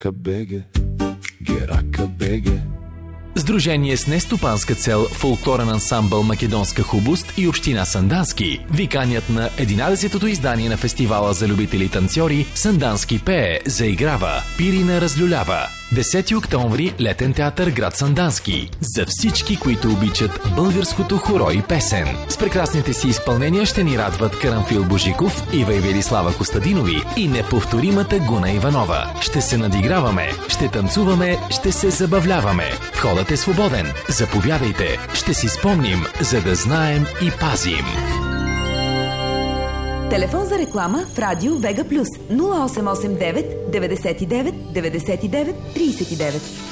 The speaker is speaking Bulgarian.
БГ, Герака БГ. Сдружение с нестопанска цел фолклорен ансамбъл Македонска хубост и община Сандански ви канят на 11-то издание на фестивала за любители танцори Сандански пее, заиграва, Пирина разлюлява. 10 октомври, Летен театър, град Сандански. За всички, които обичат българското хоро и песен. С прекрасните си изпълнения ще ни радват Карамфил Божиков, Ива и Велислава Костадинови и неповторимата Гуна Иванова. Ще се надиграваме, ще танцуваме, ще се забавляваме. Входът е свободен. Заповядайте. Ще си спомним, за да знаем и пазим. Телефон за реклама в радио Вега Плюс 0889 99 99 39.